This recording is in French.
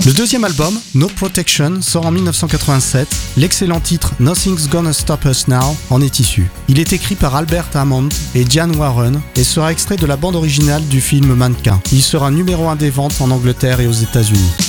Le deuxième album, No Protection, sort en 1987. L'excellent titre Nothing's Gonna Stop Us Now en est issu. Il est écrit par Albert Hammond et Diane Warren et sera extrait de la bande originale du film Mannequin. Il sera numéro 1 des ventes en Angleterre et aux États-Unis.